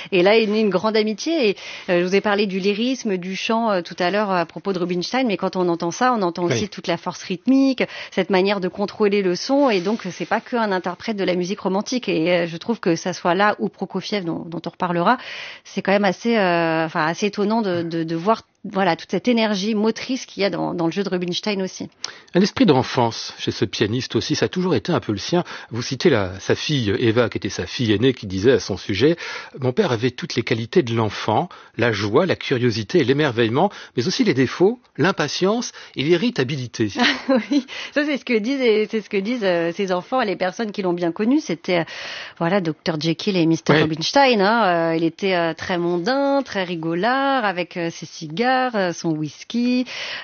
Et là est née une grande amitié. Et je vous ai parlé du lyrisme, du chant tout à l'heure à propos de Rubinstein, mais quand on entend ça, on entend aussi toute la force rythmique, cette manière de contrôler le son. Et donc, c'est pas qu'un interprète de la musique romantique. Et je trouve que ça soit là ou Prokofiev, dont on reparlera, c'est quand même assez étonnant de voir toute cette énergie motrice qu'il y a dans le jeu de Rubinstein aussi. Un esprit d'enfance chez ce pianiste aussi, ça a toujours été un peu le sien. Vous citez sa fille Eva, qui était sa fille aînée, qui disait à son sujet « Mon père avait toutes les qualités de l'enfant, la joie, la curiosité et l'émerveillement, mais aussi les défauts, l'impatience et l'irritabilité. » Oui, ça c'est ce que disent ces enfants et les personnes qui l'ont bien connu. C'était Dr Jekyll et Mr Rubinstein. Il était très mondain, très rigolard, avec ses cigares, son whisky,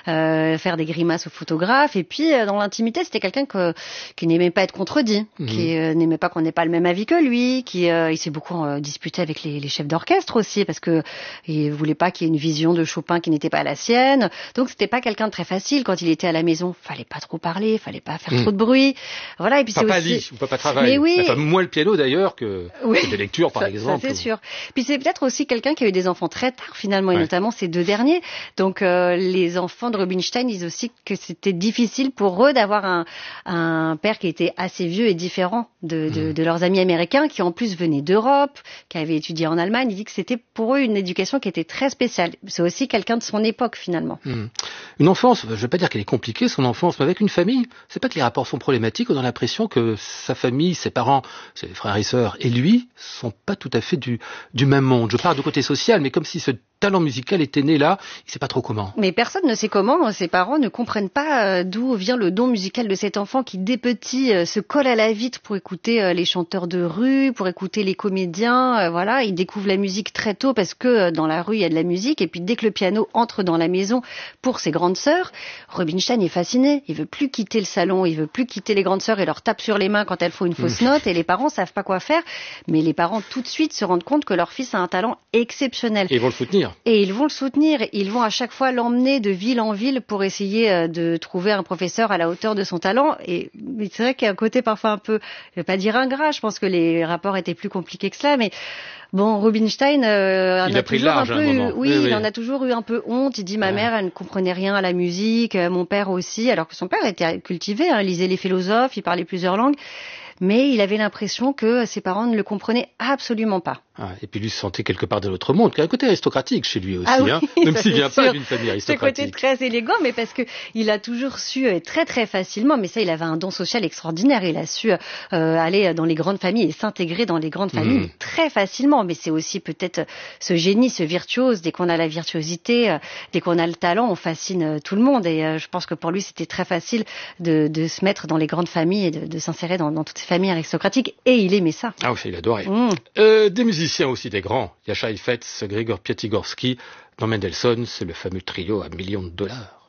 faire des grimaces aux photographes. Et puis, dans l'intimité, c'était quelqu'un qui n'aimait pas être contredit, qui n'aimait pas qu'on n'ait pas le même avis que lui, il s'est beaucoup disputé avec les chefs d'orchestre aussi, parce que il voulait pas qu'il y ait une vision de Chopin qui n'était pas la sienne. Donc, c'était pas quelqu'un de très facile. Quand il était à la maison, fallait pas trop parler, fallait pas faire trop de bruit. Voilà. Et puis papa lit, ou papa travaille. Mais oui. Enfin, moins le piano d'ailleurs que des lectures, par exemple. Ça, c'est sûr. Puis c'est peut-être aussi quelqu'un qui a eu des enfants très tard, finalement, et notamment ces deux derniers. Donc les enfants de Rubinstein disent aussi que c'était difficile pour eux d'avoir un père qui était assez vieux et différent de leurs amis américains, qui en plus venaient d'Europe, qui avaient étudié en Allemagne. Il dit que c'était pour eux une éducation qui était très spéciale. C'est aussi quelqu'un de son époque finalement. Une enfance, je ne vais pas dire qu'elle est compliquée, son enfance, mais avec une famille, c'est pas que les rapports sont problématiques, on a l'impression que sa famille, ses parents, ses frères et sœurs, et lui, sont pas tout à fait du même monde. Je parle du côté social, mais comme si ce talent musical était né là, il sait pas trop comment. Mais personne ne sait comment, ses parents ne comprennent pas d'où vient le don musical de cet enfant qui dès petit se colle à la vitre pour écouter les chanteurs de rue, pour écouter les comédiens, il découvre la musique très tôt parce que dans la rue il y a de la musique, et puis dès que le piano entre dans la maison pour ses grandes sœurs, Rubinstein est fasciné, il veut plus quitter le salon, il veut plus quitter les grandes sœurs et leur tape sur les mains quand elles font une fausse note, et les parents savent pas quoi faire, mais les parents tout de suite se rendent compte que leur fils a un talent exceptionnel. Et ils vont le soutenir. Et ils vont le soutenir, ils vont à chaque fois l'emmener de ville en ville pour essayer de trouver un professeur à la hauteur de son talent. Mais c'est vrai qu'il y a un côté parfois un peu, je vais pas dire ingrat, je pense que les rapports étaient plus compliqués que cela, mais bon, Rubinstein il a pris large à un moment. Oui, il en a toujours eu un peu honte. Il dit ma mère, elle ne comprenait rien à la musique, mon père aussi, alors que son père était cultivé, il lisait les philosophes, il parlait plusieurs langues. Mais il avait l'impression que ses parents ne le comprenaient absolument pas. Et puis lui se sentait quelque part de l'autre monde, qui a un côté aristocratique chez lui aussi, même s'il vient pas d'une famille aristocratique. Ce côté très élégant, mais parce que il a toujours su très très facilement, mais ça il avait un don social extraordinaire, il a su aller dans les grandes familles et s'intégrer dans les grandes familles très facilement, mais c'est aussi peut-être ce génie, ce virtuose, dès qu'on a la virtuosité, dès qu'on a le talent, on fascine tout le monde, et je pense que pour lui c'était très facile de se mettre dans les grandes familles et de s'insérer dans toutes ces familles aristocratiques, et il aimait ça. Ah oui, il adorait. Des musiciens aussi, des grands, Jascha Heifetz, Grigor Piatigorsky, dans Mendelssohn, c'est le fameux trio à $1 million.